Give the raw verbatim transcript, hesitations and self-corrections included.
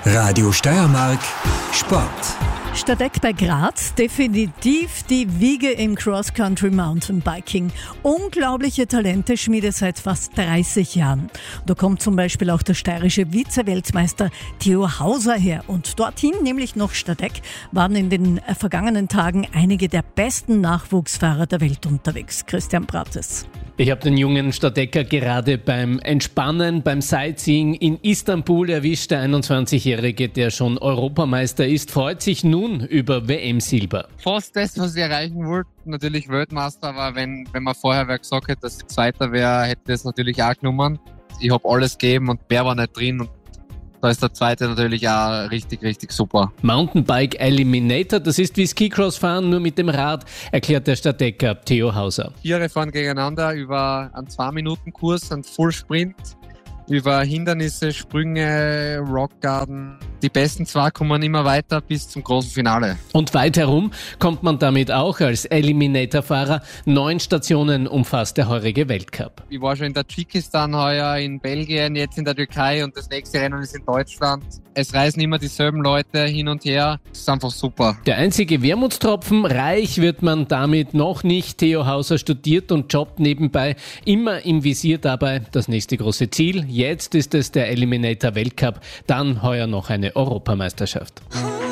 Radio Steiermark Sport. Stadeck bei Graz, definitiv die Wiege im Cross-Country Mountainbiking. Unglaubliche Talente schmiedet seit fast dreißig Jahren. Da kommt zum Beispiel auch der steirische Vize-Weltmeister Theo Hauser her. Und dorthin, nämlich nach Stadeck, waren in den vergangenen Tagen einige der besten Nachwuchsfahrer der Welt unterwegs. Christian Brates. Ich habe den jungen Stadecker gerade beim Entspannen, beim Sightseeing in Istanbul erwischt. Der einundzwanzigjährige, der schon Europameister ist, freut sich nun über W M-Silber. Fast das, was ich erreichen wollte. Natürlich Weltmeister, aber wenn, wenn man vorher wer gesagt hätte, dass ich Zweiter wäre, hätte ich das natürlich auch genommen. Ich habe alles gegeben und wer war nicht drin. Und da ist der Zweite natürlich auch richtig, richtig super. Mountainbike Eliminator, das ist wie Skicross-Fahren, nur mit dem Rad, erklärt der Stadecker Theo Hauser. Tiere fahren gegeneinander über einen zwei Minuten Kurs, einen Full-Sprint, über Hindernisse, Sprünge, Rockgarden. Die besten zwei kommen immer weiter bis zum großen Finale. Und weit herum kommt man damit auch als Eliminator-Fahrer. Neun Stationen umfasst der heurige Weltcup. Ich war schon in Tadschikistan heuer, in Belgien, jetzt in der Türkei und das nächste Rennen ist in Deutschland. Es reisen immer dieselben Leute hin und her. Das ist einfach super. Der einzige Wermutstropfen, reich wird man damit noch nicht. Theo Hauser studiert und jobbt nebenbei, immer im Visier dabei das nächste große Ziel. Jetzt ist es der Eliminator Weltcup, dann heuer noch eine Europameisterschaft.